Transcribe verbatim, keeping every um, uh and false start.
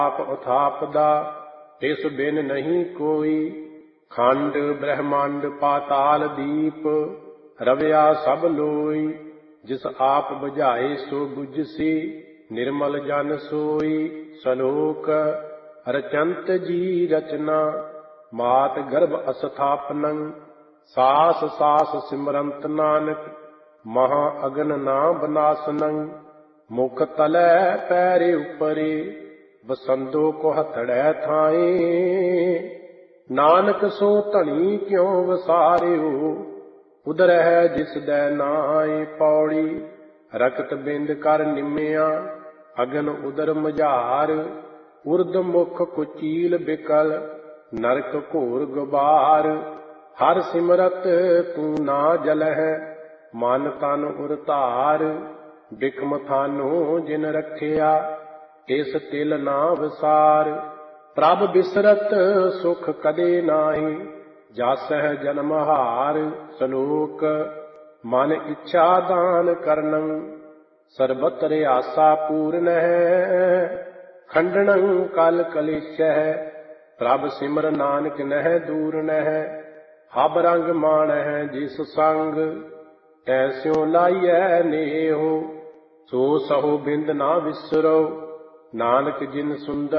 ਆਪ ਉਥਾਪਦਾ ਤਿਸ ਬਿਨ ਨਹੀਂ ਕੋਈ। ਖੰਡ ਬ੍ਰਹਮੰਡ ਪਾਤਾਲ ਦੀਪ ਰਵਿਆ ਸਭ ਲੋਈ। ਜਿਸ ਆਪ ਬੁਝਾਏ ਸੋ ਬੁਝਸੀ ਨਿਰਮਲ ਜਨ ਸੋਈ। ਸਲੋਕ ਰਚੰਤ ਜੀ ਰਚਨਾ ਮਾਤ ਗਰਭ ਅਸਥਾਪਨੰ। ਸਾਸ ਸਾਸ ਸਿਮਰੰਤ ਨਾਨਕ ਮਹਾ ਅਗਨ ਨਾ ਬਨਾਸਨੰ। ਮੁਖ ਤਲੈ ਪੈਰੇ ਉਪਰੇ ਵਸੰਦੋ ਕੋ ਹਥੜੈ ਥਾਏ। ਨਾਨਕ ਸੋ ਧਣੀ ਕਿਉ ਵਸਾਰਿਓ ਉਦਰਹਿ ਜਿਸ ਦੈ ਨਾਏ। ਪੌੜੀ ਰਕਤ ਬਿੰਦ ਕਰ ਨਿਮਿਆ ਅਗਨ ਉਦਰ ਮਝਾਰ। ਉਰਦ ਮੁਖ ਕੁਚੀਲ ਬਿਕਲ ਨਰਕ ਘੋਰ ਗੁਬਾਰ। ਹਰ ਸਿਮਰਤ ਤੂੰ ਨਾ ਜਲਹਿ ਮਨ ਤਨ ਉਰ ਧਾਰ। ਬਿਖਮ ਥਾਨੋ ਜਿਨ ਰਖਿਆ ਤਿਸ ਤਿਲ ਨਾ ਵਿਸਾਰ। ਪ੍ਰਭ ਬਿਸਰਤ ਸੁਖ ਕਦੇ ਨਾਹੀ ਜਾਸਹਿ ਜਨਮ ਹਾਰ। ਸਲੋਕ ਮਨ ਇੱਛਾ ਦਾਨ ਕਰਨੰ ਸਰਬਤਰ ਆਸਾ ਪੂਰਨਹਿ। ਖੰਡਨੰ ਕਲ ਕਲੇਸ਼ਹਿ ਪ੍ਰਭ ਸਿਮਰ ਨਾਨਕ ਨਹਿ ਦੂਰ ਨਹਿ। ਹਬ ਰੰਗ ਮਾਣਹਿ ਜਿਸ ਸੰਗ ਤੈਸਿਉ ਲਾਈਐ ਨੇਹੋ। ਸੋ ਸਹੋ ਬਿੰਦ ਨਾ ਵਿਸਰੋ ਨਾਨਕ ਜਿਨ ਸੁੰਦਰ